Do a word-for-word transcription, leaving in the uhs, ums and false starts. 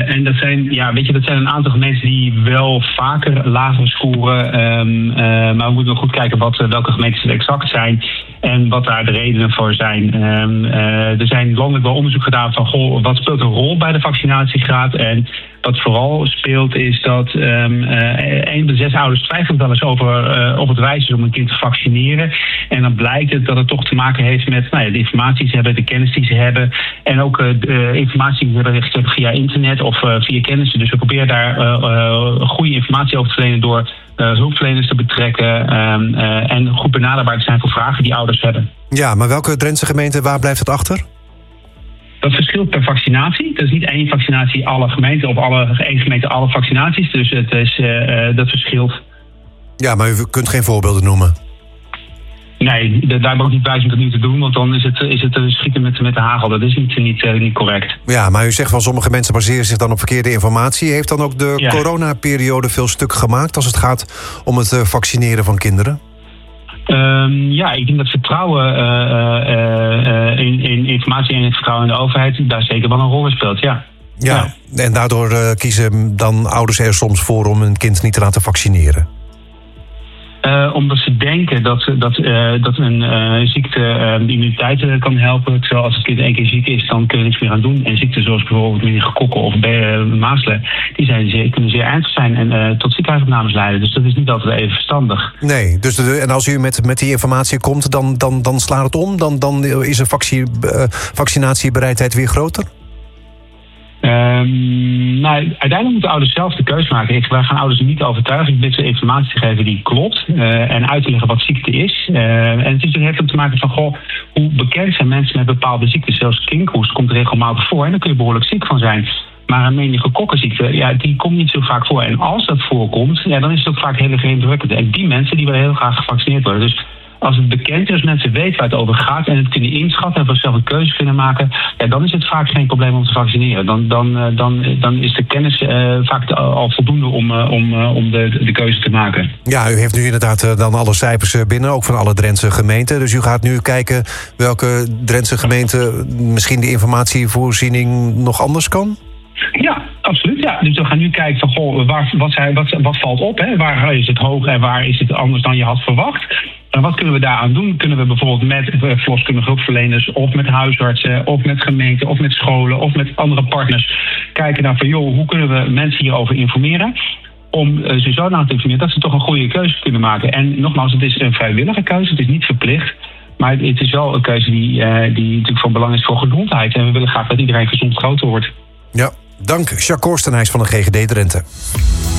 Uh, en dat zijn, ja, weet je, dat zijn een aantal gemeenten die wel vaker lager scoren. Um, uh, maar we moeten nog goed kijken wat, welke gemeentes het exact zijn en wat daar de redenen voor zijn. Um, uh, er zijn landelijk wel onderzoek gedaan van goh, wat speelt een rol bij de vaccinatiegraad. En wat vooral speelt is dat um, uh, één op de zes ouders twijfelt wel eens over uh, of het wijs is om een kind te vaccineren. En dan blijkt het dat het toch te maken heeft met nou ja, de informatie die ze hebben, de kennis die ze hebben. En ook uh, de informatie die ze hebben via internet of uh, via kennissen. Dus we proberen daar uh, uh, goede informatie over te verlenen door uh, hulpverleners te betrekken. Um, uh, en goed benaderbaar te zijn voor vragen die ouders hebben. Ja, maar welke Drentse gemeente, waar blijft het achter? Dat verschilt per vaccinatie. Dat is niet één vaccinatie alle gemeenten of alle, één gemeente alle vaccinaties. Dus het is, uh, dat verschilt. Ja, maar u kunt geen voorbeelden noemen. Nee, daar ben ik ook niet wijs om het nu te doen. Want dan is het, is het schieten met, met de hagel. Dat is niet, niet, uh, niet correct. Ja, maar u zegt van sommige mensen baseren zich dan op verkeerde informatie. Heeft dan ook de ja. coronaperiode veel stuk gemaakt als het gaat om het uh, vaccineren van kinderen? Um, ja, ik denk dat vertrouwen uh, uh, uh, in, in informatie en het vertrouwen in de overheid daar zeker wel een rol in speelt, ja. Ja, ja. En daardoor uh, kiezen dan ouders er soms voor om hun kind niet te laten vaccineren? Uh, omdat ze denken dat, dat, uh, dat een uh, ziekte uh, de immuniteit uh, kan helpen. Terwijl als het kind één keer ziek is, dan kun je niks meer aan doen. En ziekten zoals bijvoorbeeld meningokokken of uh, mazelen, die zijn zeer, kunnen zeer ernstig zijn en uh, tot ziekenhuisopnames leiden. Dus dat is niet altijd even verstandig. Nee, dus de, en als u met, met die informatie komt, dan, dan, dan slaat het om? Dan, dan is de vaccin, uh, vaccinatiebereidheid weer groter? Um, nou, uiteindelijk moeten ouders zelf de keuze maken. Ik, wij gaan ouders niet overtuigen. Ik dit ze informatie te geven die klopt. Uh, en uit te leggen wat ziekte is. Uh, en het is, heeft ook te maken van, goh, hoe bekend zijn mensen met bepaalde ziekten. Zelfs kinkhoest komt regelmatig voor. En daar kun je behoorlijk ziek van zijn. Maar een meningokokkenziekte, ja, die komt niet zo vaak voor. En als dat voorkomt, ja, dan is het ook vaak heel erg indrukkend. En die mensen die willen heel graag gevaccineerd worden. Dus als het bekend is, als mensen weten waar het over gaat en het kunnen inschatten en zelf een keuze kunnen maken, ja, dan is het vaak geen probleem om te vaccineren. Dan, dan, dan, dan is de kennis uh, vaak al voldoende om, uh, om, uh, om de, de keuze te maken. Ja, u heeft nu inderdaad uh, dan alle cijfers binnen, ook van alle Drentse gemeenten. Dus u gaat nu kijken welke Drentse gemeente misschien de informatievoorziening nog anders kan? Ja, absoluut. Ja. Dus we gaan nu kijken van goh, waar, wat, zijn, wat, wat valt op? Hè? Waar is het hoog en waar is het anders dan je had verwacht? En wat kunnen we daaraan doen? Kunnen we bijvoorbeeld met verloskundige hulpverleners of met huisartsen of met gemeenten of met scholen of met andere partners kijken naar van joh, hoe kunnen we mensen hierover informeren? Om uh, ze zo aan te informeren dat ze toch een goede keuze kunnen maken. En nogmaals, het is een vrijwillige keuze, het is niet verplicht. Maar het is wel een keuze die, uh, die natuurlijk van belang is voor gezondheid. En we willen graag dat iedereen gezond groter wordt. Ja, dank Jacques Korstenhuis van de G G D Drenthe.